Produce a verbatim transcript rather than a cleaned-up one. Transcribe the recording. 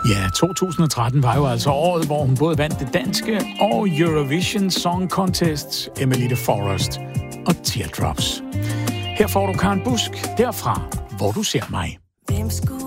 Ja, to tusind og tretten var jo altså året, hvor hun både vandt det danske og Eurovision Song Contest, Emily Forrest og Teardrops. Her får du Karen Busk derfra, hvor du ser mig.